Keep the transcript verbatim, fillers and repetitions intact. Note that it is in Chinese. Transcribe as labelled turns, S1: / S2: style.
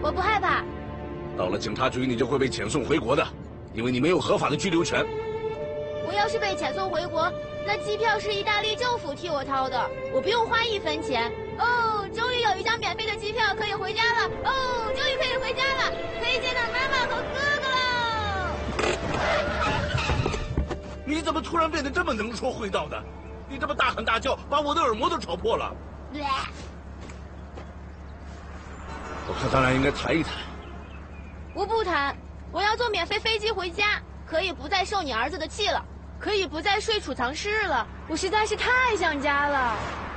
S1: 我不害怕。
S2: 到了警察局，你就会被遣送回国的，因为你没有合法的居留权。
S1: 我要是被遣送回国，那机票是意大利政府替我掏的，我不用花一分钱。哦，终于有一张免费的机票可以回家了！哦，终于可以回家了，可以见到妈妈和哥哥了！
S2: 你怎么突然变得这么能说会道的？你这么大喊大叫，把我的耳膜都吵破了。我看咱俩应该谈一谈。
S1: 我不谈，我要坐免费飞机回家，可以不再受你儿子的气了，可以不再睡储藏室了。我实在是太想家了。